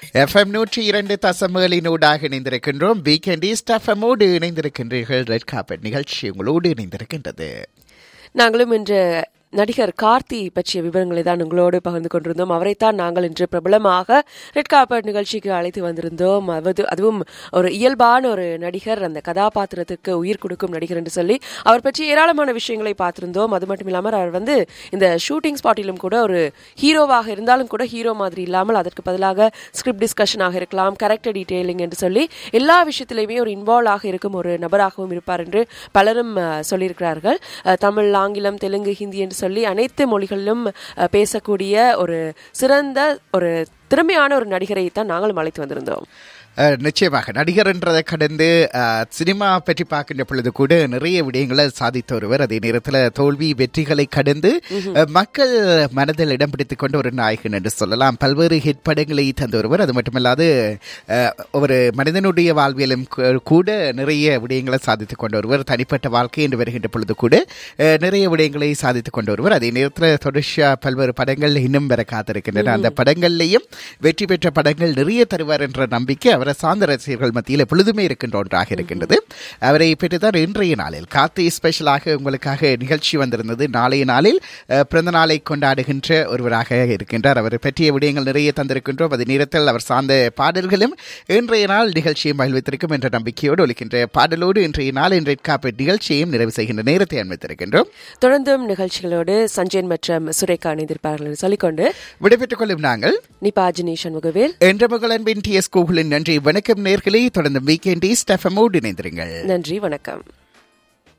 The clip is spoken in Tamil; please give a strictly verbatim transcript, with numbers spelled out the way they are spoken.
எஃப்எம் நூற்றி இரண்டு தசமகளினூடாக இணைந்திருக்கின்றோம். வீக்கெண்டி ஸ்டஃபமோடு இணைந்திருக்கின்றீர்கள். ரெட் கார்பெட் நிகழ்ச்சி உங்களோடு இணைந்திருக்கின்றது. நாங்களும் இன்று நடிகர் கார்த்தி பற்றிய விவரங்களை தான் உங்களோடு பகிர்ந்து கொண்டிருந்தோம். அவரைத்தான் நாங்கள் இன்று பிரபலமாக ரெட் கார்பெட் நிகழ்ச்சிக்கு அழைத்து வந்திருந்தோம். அவது அதுவும் ஒரு இயல்பான ஒரு நடிகர், அந்த கதாபாத்திரத்துக்கு உயிர் கொடுக்கும் நடிகர் என்று சொல்லி அவர் பற்றி ஏராளமான விஷயங்களை பார்த்திருந்தோம். அது மட்டும் இல்லாமல் அவர் வந்து இந்த ஷூட்டிங் ஸ்பாட்டிலும் கூட ஒரு ஹீரோவாக இருந்தாலும் கூட ஹீரோ மாதிரி இல்லாமல் அதற்கு பதிலாக ஸ்கிரிப்ட் டிஸ்கஷனாக இருக்கலாம், கேரக்டர் டீடைலிங் என்று சொல்லி எல்லா விஷயத்திலையுமே ஒரு இன்வால்வ் ஆக இருக்கும் ஒரு நபராகவும் இருப்பார் என்று பலரும் சொல்லியிருக்கிறார்கள். தமிழ், ஆங்கிலம், தெலுங்கு, ஹிந்தி என்று சொல்லி அனைத்து மொழிகளிலும் பேசக்கூடிய ஒரு சிறந்த ஒரு திறமையான ஒரு நடிகரை தான் நாங்களும் அழைத்து வந்திருந்தோம். நிச்சயமாக நடிகர் என்றதை கடந்து சினிமா பற்றி பார்க்கின்ற பொழுது கூட நிறைய விடயங்களை சாதித்த ஒருவர். அதே நேரத்தில் தோல்வி வெற்றிகளை கடந்து மக்கள் மனதில் இடம் பிடித்துக் கொண்ட ஒரு நாயகன் என்று சொல்லலாம். பல்வேறு ஹிட் படங்களை தந்த ஒருவர். அது மட்டுமல்லாது ஒரு மனிதனுடைய வாழ்வியலும் கூட நிறைய விடயங்களை சாதித்துக் கொண்ட ஒருவர். தனிப்பட்ட வாழ்க்கை என்று வருகின்ற பொழுது கூட நிறைய விடயங்களை சாதித்துக் கொண்ட ஒருவர். அதே நேரத்தில் தொடர்ச்சியா பல்வேறு படங்கள் இன்னும் வர காத்திருக்கின்றன. அந்த படங்கள்லையும் வெற்றி பெற்ற படங்கள் நிறைய தருவார் என்ற நம்பிக்கை அவரை சார்ந்த ரசிகர்கள் மத்தியில் எப்பொழுதுமே இருக்கின்ற ஒன்றாக இருக்கின்றது. அவரை பெற்றுதான் இன்றைய நாளில் கார்த்தி ஸ்பெஷலாக உங்களுக்காக நிகழ்ச்சி வந்திருந்தது. நாளைய நாளில் பிறந்த நாளை கொண்டாடுகின்ற ஒருவராக இருக்கின்றார். அவர் பற்றிய விடயங்கள் நிறைய தந்திருக்கின்றோம். அதே நேரத்தில் அவர் சார்ந்த பாடல்களும் இன்றைய நாள் நிகழ்ச்சியை மகிழ்வித்திருக்கும் என்ற நம்பிக்கையோடு ஒலிக்கின்ற பாடலோடு இன்றைய நாள் ரெட் கார்பெட் நிகழ்ச்சியையும் நிறைவு செய்கின்ற நேரத்தை அனுமதித்திருக்கின்றோம். தொடர்ந்தும் நிகழ்ச்சிகளோடு சஞ்சயன் மற்றும் சுரேகா இணைந்திருப்பார்கள் என்று சொல்லிக்கொண்டு விடைபெற்றுக் கொள்ளும் நாங்கள் நிபாஜினி சண்முகவேல் என்ற மகளன்பின் டி எஸ் கோகுலின் நன்றி வணக்கம் நேயர்களே. தொடர்ந்து வீக்கெண்டி ஸ்டஃபமோடு இணைந்திருங்கள். நன்றி, வணக்கம்.